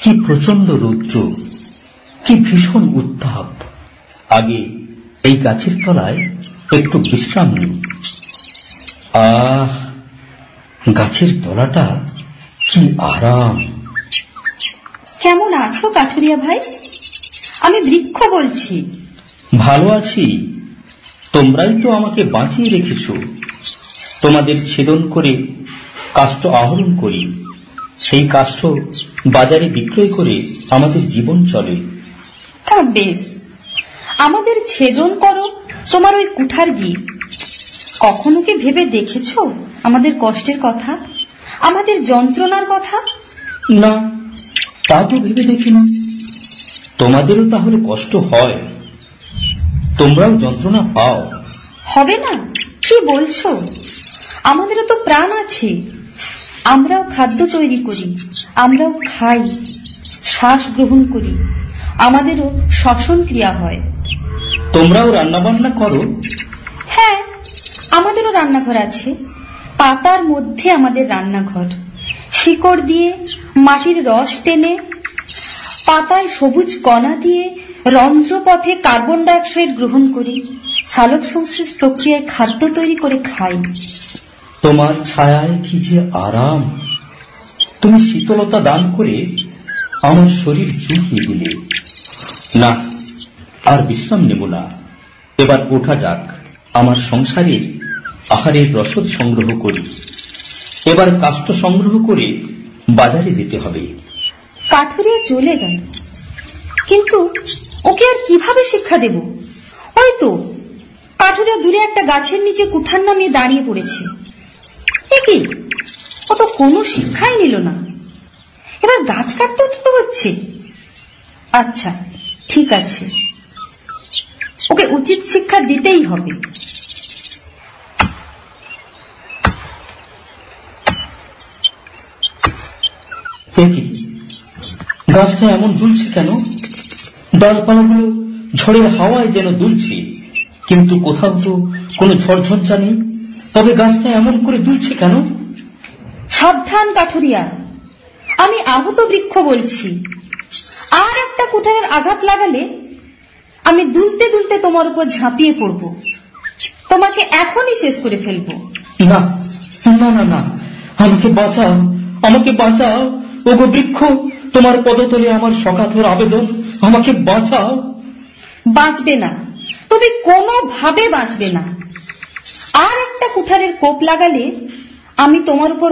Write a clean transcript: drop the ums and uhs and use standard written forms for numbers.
কি প্রচন্ড রৌদ্র, কি ভীষণ উত্তাপ। আগে এই গাছের তলায় একটু বিশ্রাম নিই। গাছের তলাটা কি আরাম। কেমন আছো কাঠুরিয়া ভাই? আমি বৃক্ষ বলছি। ভালো আছি, তোমরাই তো আমাকে বাঁচিয়ে রেখেছ। তোমাদের ছেদন করে কাষ্ঠ আহরণ করি, সেই কাষ্ঠ বাজারে বিক্রয় করে আমাদের জীবন চলে। তা বেশ, আমাদের ছেদন করো তোমার ওই কুঠার গিয়ে। কখনো কি ভেবে দেখেছ আমাদের কষ্টের কথা, আমাদের যন্ত্রণার কথা? না, তা তো ভেবে দেখিনি। তোমাদেরও তাহলে কষ্ট হয়, তোমরাও যন্ত্রণা পাও? হবে না, কি বলছো? আমাদেরও তো প্রাণ আছে, আমরাও খাদ্য তৈরি করি, আমরাও খাই, শ্বাস গ্রহণ করি, আমাদেরও শ্বসন ক্রিয়া হয়। তোমরাও রান্না বান্না করো? হ্যাঁ, আমাদেরও রান্নাঘর আছে। পাতার মধ্যে আমাদের রান্নাঘর। শিকড় দিয়ে মাটির রস টেনে, পাতায় সবুজ কণা দিয়ে রন্ধ্রপথে কার্বন ডাই অক্সাইড গ্রহণ করি, সালোক সংশ্লেষ প্রক্রিয়ায় খাদ্য তৈরি করে খাই। তোমার ছায়ায় কি যে আরাম। তুমি শীতলতা দান করে আমার শরীর জুড়িয়ে দিলে। না, আর বিশ্রাম নেব না, এবার ওঠা যাক। আমার সংসারের আহারের রসদ সংগ্রহ করি। এবার কাষ্ঠ সংগ্রহ করে বাজারে যেতে হবে। কাঠুরিয়া চলে গেল, কিন্তু ওকে আর কিভাবে শিক্ষা দেব? ওই তো কাঠুরিয়া দূরে একটা গাছের নিচে কুঠার নামিয়ে দাঁড়িয়ে পড়েছে। কি, ও তো কোনো শিক্ষাই নিল না। এবার গাছ কাটতে তো হচ্ছে। আচ্ছা, ঠিক আছে, ওকে উচিত শিক্ষা দিতেই হবে। গাছটা এমন দুলছে কেন? ডালপালাগুলো ঝড়ের হাওয়ায় যেন দুলছে, কিন্তু কোথাও তো কোনো ঝড়ঝঞ্ঝা নেই। তবে গাছটা এমন করে দুলছে কেন? সাবধান কাঠুরিয়া, আমি আহত বৃক্ষ বলছি। আর একটা কুঠারের আঘাত লাগালে আমি দুলতে দুলতে তোমার উপর ঝাঁপিয়ে পড়ব, তোমাকে এখনই শেষ করে ফেলবো। না না না না, আমাকে বাঁচাও, আমাকে বাঁচাও। ওগো বৃক্ষ, তোমার পদতলে আমার সকাতর আবেদন, আমাকে বাঁচাও। বাঁচবে না, তুমি কোনোভাবে বাঁচবে না। আর একটা কুঠারের কোপ লাগালে আমি তোমার উপর